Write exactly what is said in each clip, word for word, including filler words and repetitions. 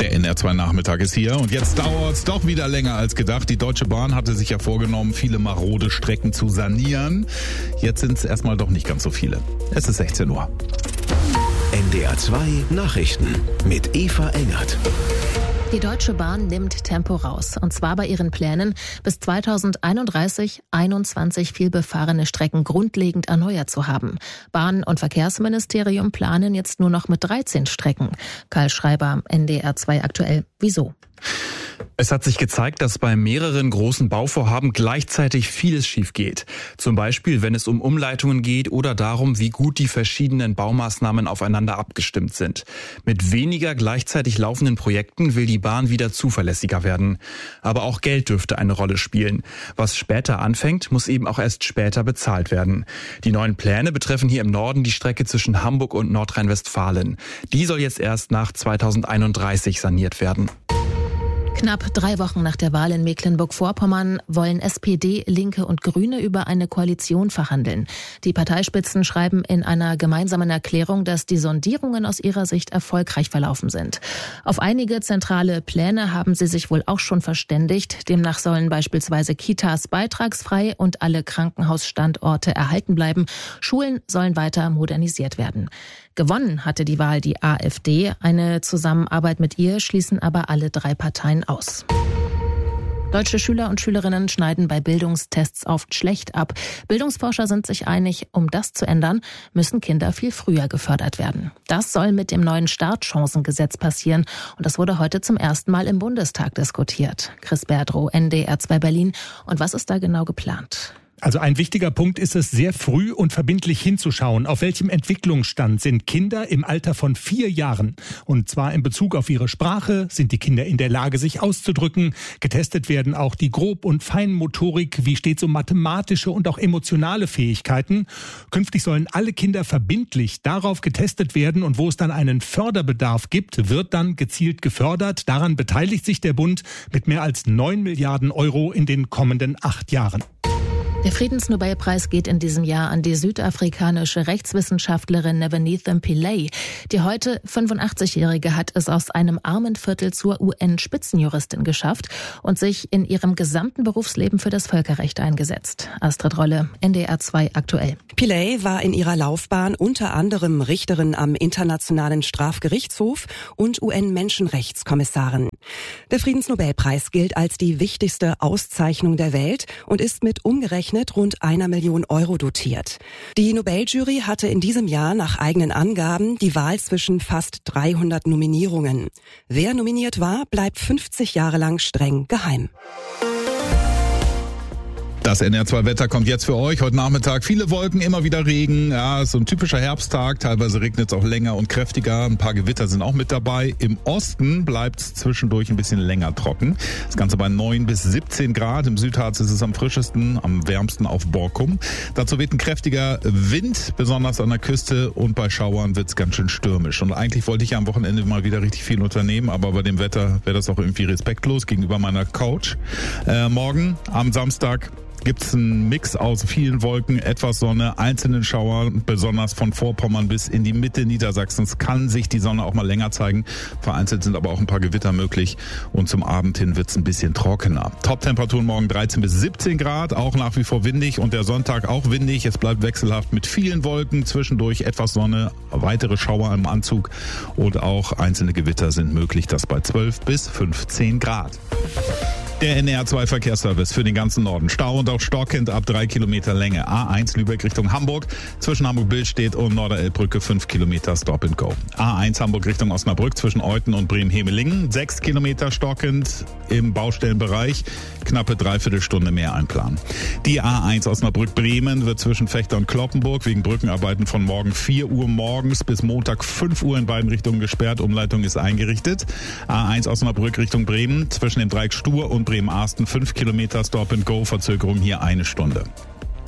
Der N R zwei Nachmittag ist hier und jetzt dauert's doch wieder länger als gedacht. Die Deutsche Bahn hatte sich ja vorgenommen, viele marode Strecken zu sanieren. Jetzt sind es erstmal doch nicht ganz so viele. Es ist sechzehn Uhr. N D R zwei Nachrichten mit Eva Engert. Die Deutsche Bahn nimmt Tempo raus. Und zwar bei ihren Plänen, bis zweitausendeinunddreißig einundzwanzig vielbefahrene Strecken grundlegend erneuert zu haben. Bahn- und Verkehrsministerium planen jetzt nur noch mit dreizehn Strecken. Karl Schreiber, N D R zwei aktuell. Wieso? Es hat sich gezeigt, dass bei mehreren großen Bauvorhaben gleichzeitig vieles schief geht. Zum Beispiel, wenn es um Umleitungen geht oder darum, wie gut die verschiedenen Baumaßnahmen aufeinander abgestimmt sind. Mit weniger gleichzeitig laufenden Projekten will die Bahn wieder zuverlässiger werden. Aber auch Geld dürfte eine Rolle spielen. Was später anfängt, muss eben auch erst später bezahlt werden. Die neuen Pläne betreffen hier im Norden die Strecke zwischen Hamburg und Nordrhein-Westfalen. Die soll jetzt erst nach zweitausendeinunddreißig saniert werden. Knapp drei Wochen nach der Wahl in Mecklenburg-Vorpommern wollen S P D, Linke und Grüne über eine Koalition verhandeln. Die Parteispitzen schreiben in einer gemeinsamen Erklärung, dass die Sondierungen aus ihrer Sicht erfolgreich verlaufen sind. Auf einige zentrale Pläne haben sie sich wohl auch schon verständigt. Demnach sollen beispielsweise Kitas beitragsfrei und alle Krankenhausstandorte erhalten bleiben. Schulen sollen weiter modernisiert werden. Gewonnen hatte die Wahl die AfD. Eine Zusammenarbeit mit ihr schließen aber alle drei Parteien aus. Deutsche Schüler und Schülerinnen schneiden bei Bildungstests oft schlecht ab. Bildungsforscher sind sich einig, um das zu ändern, müssen Kinder viel früher gefördert werden. Das soll mit dem neuen Startchancengesetz passieren. Und das wurde heute zum ersten Mal im Bundestag diskutiert. Chris Berdrow, N D R zwei Berlin. Und was ist da genau geplant? Also ein wichtiger Punkt ist es, sehr früh und verbindlich hinzuschauen, auf welchem Entwicklungsstand sind Kinder im Alter von vier Jahren. Und zwar in Bezug auf ihre Sprache, sind die Kinder in der Lage, sich auszudrücken. Getestet werden auch die Grob- und Feinmotorik, wie stets um mathematische und auch emotionale Fähigkeiten. Künftig sollen alle Kinder verbindlich darauf getestet werden und wo es dann einen Förderbedarf gibt, wird dann gezielt gefördert. Daran beteiligt sich der Bund mit mehr als neun Milliarden Euro in den kommenden acht Jahren. Der Friedensnobelpreis geht in diesem Jahr an die südafrikanische Rechtswissenschaftlerin Nevenitha Pillay. Die heute fünfundachtzig-Jährige hat es aus einem armen Viertel zur U N-Spitzenjuristin geschafft und sich in ihrem gesamten Berufsleben für das Völkerrecht eingesetzt. Astrid Rolle, N D R zwei aktuell. Pillay war in ihrer Laufbahn unter anderem Richterin am Internationalen Strafgerichtshof und U N-Menschenrechtskommissarin. Der Friedensnobelpreis gilt als die wichtigste Auszeichnung der Welt und ist mit umgerechnet rund einer Million Euro dotiert. Die Nobeljury hatte in diesem Jahr nach eigenen Angaben die Wahl zwischen fast dreihundert Nominierungen. Wer nominiert war, bleibt fünfzig Jahre lang streng geheim. Das N R zwei Wetter kommt jetzt für euch. Heute Nachmittag viele Wolken, immer wieder Regen. Ja, so ein typischer Herbsttag. Teilweise regnet es auch länger und kräftiger. Ein paar Gewitter sind auch mit dabei. Im Osten bleibt es zwischendurch ein bisschen länger trocken. Das Ganze bei neun bis siebzehn Grad. Im Südharz ist es am frischesten, am wärmsten auf Borkum. Dazu weht ein kräftiger Wind, besonders an der Küste. Und bei Schauern wird es ganz schön stürmisch. Und eigentlich wollte ich ja am Wochenende mal wieder richtig viel unternehmen. Aber bei dem Wetter wäre das auch irgendwie respektlos gegenüber meiner Coach. Äh, morgen, am Samstag, gibt es einen Mix aus vielen Wolken, etwas Sonne, einzelnen Schauer, besonders von Vorpommern bis in die Mitte Niedersachsens kann sich die Sonne auch mal länger zeigen. Vereinzelt sind aber auch ein paar Gewitter möglich und zum Abend hin wird es ein bisschen trockener. Top-Temperaturen morgen dreizehn bis siebzehn Grad, auch nach wie vor windig und der Sonntag auch windig. Es bleibt wechselhaft mit vielen Wolken, zwischendurch etwas Sonne, weitere Schauer im Anzug und auch einzelne Gewitter sind möglich, das bei zwölf bis fünfzehn Grad. Der N R zwei Verkehrsservice für den ganzen Norden. Stau und auch stockend ab drei Kilometer Länge. A eins Lübeck Richtung Hamburg. Zwischen Hamburg-Billstedt und Norderelbbrücke fünf Kilometer Stop and Go. A eins Hamburg Richtung Osnabrück zwischen Euthen und Bremen-Hemelingen. sechs Kilometer stockend im Baustellenbereich. Knappe Dreiviertelstunde mehr einplanen. Die A eins Osnabrück-Bremen wird zwischen Fechter und Cloppenburg wegen Brückenarbeiten von morgen vier Uhr morgens bis Montag fünf Uhr in beiden Richtungen gesperrt. Umleitung ist eingerichtet. A eins Osnabrück Richtung Bremen zwischen dem Dreieck Stur und Bremen-Arsten fünf Kilometer Stop and Go, Verzögerung hier eine Stunde.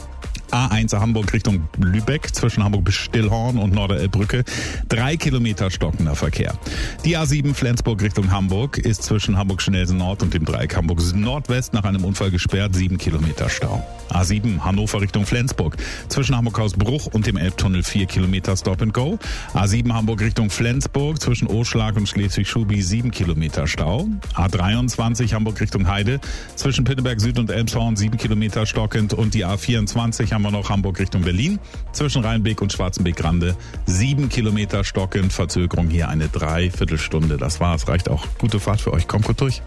A eins Hamburg Richtung Lübeck zwischen Hamburg bis Stillhorn und Norderelbbrücke. Drei Kilometer stockender Verkehr. Die A sieben Flensburg Richtung Hamburg ist zwischen Hamburg-Schnelsen Nord und dem Dreieck Hamburg Nordwest nach einem Unfall gesperrt. Sieben Kilometer Stau. A sieben Hannover Richtung Flensburg. Zwischen Hamburg-Hausbruch und dem Elbtunnel vier Kilometer Stop and Go. A sieben Hamburg Richtung Flensburg. Zwischen Oschlag und Schleswig-Schubi sieben Kilometer Stau. A dreiundzwanzig Hamburg Richtung Heide. Zwischen Pinneberg Süd und Elmshorn sieben Kilometer stockend. Und die A vierundzwanzig haben wir noch Hamburg Richtung Berlin. Zwischen Rheinbeek und Schwarzenbeek-Grande sieben Kilometer stockend. Verzögerung hier eine Dreiviertelstunde. Das war's. Reicht auch. Gute Fahrt für euch. Kommt gut durch.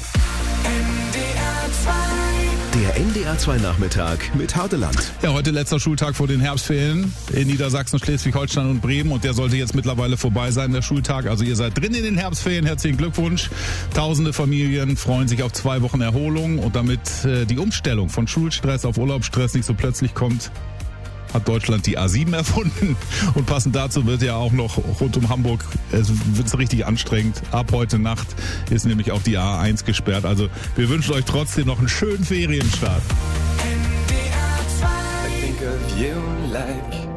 Der N D R zwei Nachmittag mit Hardeland. Ja, heute letzter Schultag vor den Herbstferien in Niedersachsen, Schleswig-Holstein und Bremen. Und der sollte jetzt mittlerweile vorbei sein, der Schultag. Also ihr seid drin in den Herbstferien. Herzlichen Glückwunsch. Tausende Familien freuen sich auf zwei Wochen Erholung. Und damit äh, die Umstellung von Schulstress auf Urlaubsstress nicht so plötzlich kommt, hat Deutschland die A sieben erfunden. Und passend dazu wird ja auch noch rund um Hamburg, es wird richtig anstrengend. Ab heute Nacht ist nämlich auch die A eins gesperrt. Also wir wünschen euch trotzdem noch einen schönen Ferienstart. I think of you like